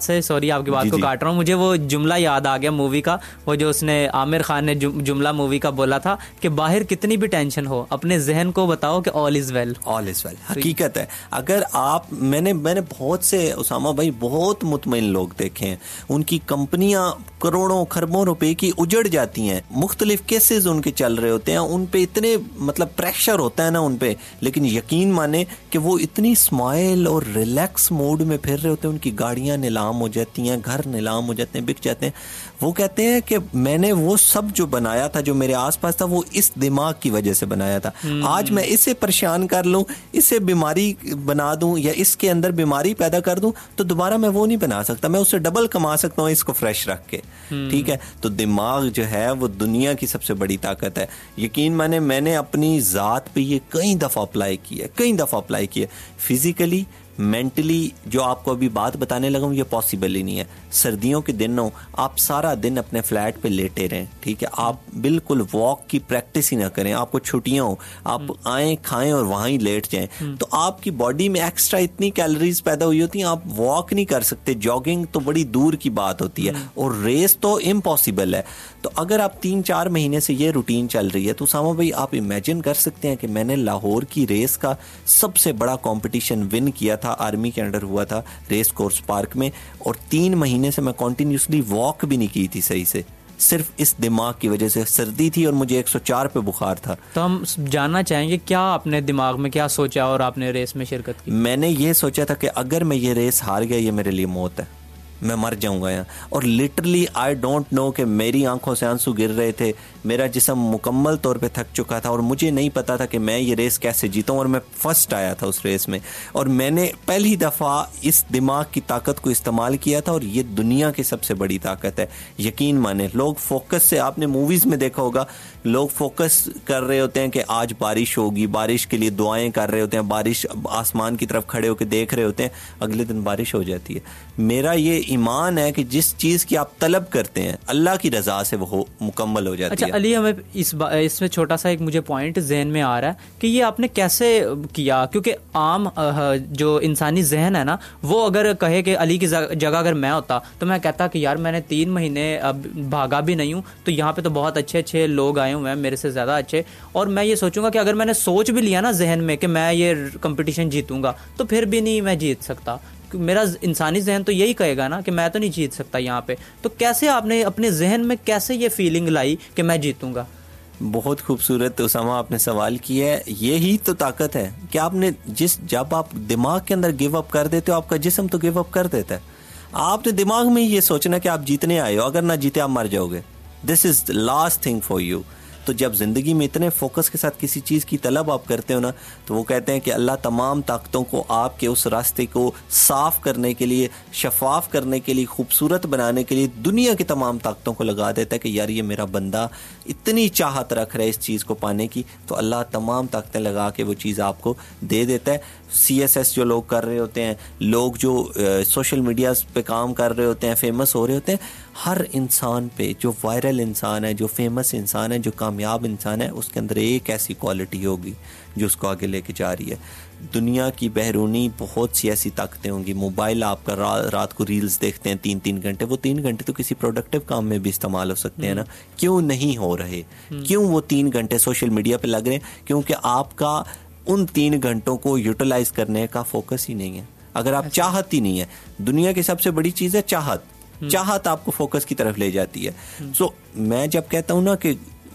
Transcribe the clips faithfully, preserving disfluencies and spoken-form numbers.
से, सॉरी आपकी बात को काट रहा हूँ, मुझे वो जुमला याद आ गया मूवी का, वो जो उसने आमिर खान ने जुमला मूवी का बोला था कि बाहर कितनी भी टेंशन हो अपने जहन को बताओ कि all is well. All is well हकीकत है। अगर आप मैंने मैंने बहुत से उसामा भाई बहुत मुतमईन लोग देखे हैं, उनकी कंपनियां करोड़ों खरबों रुपए की उजड़ जाती हैं, मुख्तलिफ केसेस उनके चल रहे होते हैं, उन पे इतने मतलब प्रेशर होता है ना उन पे, लेकिन यकीन माने कि वो इतनी स्माइल और रिलैक्स मोड में फिर रहे होते हैं, उनकी गाड़ियां नीलाम हो जाती हैं, घर नीलाम हो जाते हैं, बिक जाते हैं। वो कहते हैं कि मैंने वो सब जो बनाया था, जो मेरे आसपास था, वो इस दिमाग की वजह से बनाया था। आज मैं इसे परेशान कर लूं, इसे बीमारी बना दूं या इसके अंदर बीमारी पैदा कर दूं, तो दोबारा मैं वो नहीं बना सकता, मैं उससे डबल कमा सकता हूं इसको फ्रेश रख के। ठीक है, तो दिमाग जो है वो दुनिया की सबसे बड़ी ताकत है। यकीन माने मैंने अपनी जात पे ये कई दफा अप्लाई किया कई दफा अप्लाई किया फिजिकली, मेंटली। जो आपको अभी बात बताने लगा हूं ये पॉसिबल ही नहीं है। सर्दियों के दिन हो, आप सारा दिन अपने फ्लैट पे लेटे रहें, ठीक है, आप बिल्कुल वॉक की प्रैक्टिस ही ना करें, आपको छुट्टियां हो, आप आए खाएं और वहां ही लेट जाएं, तो आपकी बॉडी में एक्स्ट्रा इतनी कैलोरीज पैदा हुई होती हैं, आप वॉक नहीं कर सकते। जॉगिंग तो बड़ी दूर की बात होती है और रेस तो इम्पॉसिबल है। तो अगर आप तीन चार महीने से ये रूटीन चल रही है, तो सामा भाई आप इमेजिन कर सकते हैं कि मैंने लाहौर की रेस का सबसे बड़ा कंपटीशन विन किया था, आर्मी के अंडर हुआ था रेस कोर्स पार्क में, और तीन महीने से मैं कंटिन्यूसली वॉक भी नहीं की थी सही से, सिर्फ इस दिमाग की वजह से। सर्दी थी और मुझे एक सौ चार पे बुखार था। तो हम जानना चाहेंगे क्या आपने दिमाग में क्या सोचा और आपने रेस में शिरकत की? मैंने ये सोचा था कि अगर मैं ये रेस हार गया ये मेरे लिए मौत है, मैं मर जाऊंगा यहाँ। और लिटरली आई डोंट नो कि मेरी आंखों से आंसू गिर रहे थे, मेरा जिस्म मुकम्मल तौर पे थक चुका था और मुझे नहीं पता था कि मैं ये रेस कैसे जीतूं, और मैं फर्स्ट आया था उस रेस में। और मैंने पहली दफ़ा इस दिमाग की ताकत को इस्तेमाल किया था, और ये दुनिया की सबसे बड़ी ताकत है। यकीन माने लोग फोकस से, आपने मूवीज़ में देखा होगा, लोग फोकस कर रहे होते हैं कि आज बारिश होगी, बारिश के लिए दुआएं कर रहे होते हैं, बारिश आसमान की तरफ खड़े होकर देख रहे होते हैं, अगले दिन बारिश हो जाती है। मेरा ये ईमान है कि जिस चीज़ की आप तलब करते हैं अल्लाह की रज़ा से वो मुकम्मल हो जाती अच्छा, है। अली, हमें इस इसमें छोटा सा एक मुझे पॉइंट जहन में आ रहा है कि ये आपने कैसे किया, क्योंकि आम जो इंसानी जहन है ना, वो अगर कहे कि अली की जगह अगर मैं होता तो मैं कहता कि यार मैंने तीन महीने अब भागा भी नहीं हूँ, तो यहाँ पे तो बहुत अच्छे अच्छे लोग आए हुए हैं मेरे से ज़्यादा अच्छे, और मैं ये सोचूंगा कि अगर मैंने सोच भी लिया ना जहन में कि मैं ये कंपटीशन जीतूंगा, तो फिर भी नहीं मैं जीत सकता। मेरा इंसानी जहन तो यही कहेगा ना कि मैं तो नहीं जीत सकता यहाँ पे। तो कैसे आपने अपने जहन में कैसे ये फीलिंग लाई कि मैं जीतूंगा? बहुत खूबसूरत उसामा आपने सवाल किया है। यही तो ताकत है कि आपने जिस जब आप दिमाग के अंदर गिव अप कर देते हो, आपका जिस्म तो गिव अप कर देता है। आपने दिमाग में ये सोचना कि आप जीतने आए हो, अगर ना जीते आप मर जाओगे। This is the last thing for you. तो जब ज़िंदगी में इतने फोकस के साथ किसी चीज़ की तलब आप करते हो ना, तो वो कहते हैं कि अल्लाह तमाम ताकतों को आपके उस रास्ते को साफ़ करने के लिए, शफाफ करने के लिए, खूबसूरत बनाने के लिए दुनिया की तमाम ताकतों को लगा देता है कि यार ये मेरा बंदा इतनी चाहत रख रहा है इस चीज़ को पाने की, तो अल्लाह तमाम ताकतें लगा के वो चीज़ आपको दे देता है। सी एस एस जो लोग कर रहे होते हैं, लोग जो सोशल मीडिया पे काम कर रहे होते हैं, फेमस हो रहे होते हैं, हर इंसान पे, जो वायरल इंसान है, जो फेमस इंसान है, जो कामयाब इंसान है, उसके अंदर एक ऐसी क्वालिटी होगी जो उसको आगे लेके जा रही है। दुनिया की बहरूनी बहुत सी ऐसी ताकतें होंगी। मोबाइल आपका रा, रात को रील्स देखते हैं तीन तीन घंटे, वो तीन घंटे तो किसी प्रोडक्टिव काम में भी इस्तेमाल हो सकते हैं ना, क्यों नहीं हो रहे? क्यों वो तीन घंटे सोशल मीडिया पे लग रहे हैं? क्योंकि आपका उन तीन घंटों को यूटिलाइज करने का फोकस ही नहीं है। अगर आप चाहत ही नहीं है, दुनिया की सबसे बड़ी चीज़ है चाहत। चाहत आपको फोकस की तरफ ले जाती है। सो so, मैं जब कहता हूं ना कि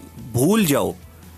भूल जाओ,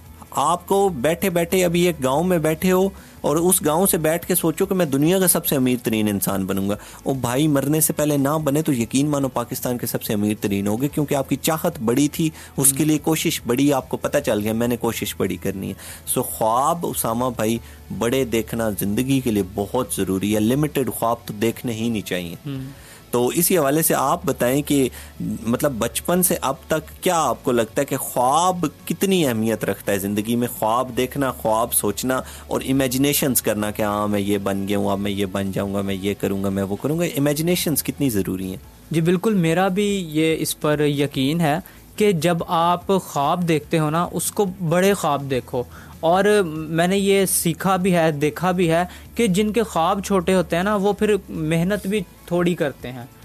आपको बैठे बैठे, अभी एक गांव में बैठे हो और उस गांव से बैठ के सोचो कि मैं दुनिया का सबसे अमीर तरीन इंसान बनूंगा, और भाई मरने से पहले ना बने तो यकीन मानो पाकिस्तान के सबसे अमीर तरीन होगे, क्योंकि आपकी चाहत बड़ी थी, उसके लिए कोशिश बड़ी, आपको पता चल गया मैंने कोशिश बड़ी करनी है। सो ख्वाब उसामा भाई बड़े देखना जिंदगी के लिए बहुत ज़रूरी है। लिमिटेड ख्वाब तो देखने ही नहीं चाहिए। तो इसी हवाले से आप बताएं कि मतलब बचपन से अब तक क्या आपको लगता है कि ख्वाब कितनी अहमियत रखता है ज़िंदगी में? ख्वाब देखना, ख्वाब सोचना और इमेजिनेशंस करना कि हाँ मैं ये बन गया हूँ, अब मैं ये बन जाऊँगा, मैं ये करूँगा, मैं वो करूँगा, इमेजिनेशंस कितनी ज़रूरी हैं? जी बिल्कुल, मेरा भी ये इस पर यकीन है कि जब आप ख्वाब देखते हो ना, उसको बड़े ख्वाब देखो। और मैंने ये सीखा भी है, देखा भी है कि जिनके ख्वाब छोटे होते हैं ना, वो फिर मेहनत भी थोड़ी करते हैं।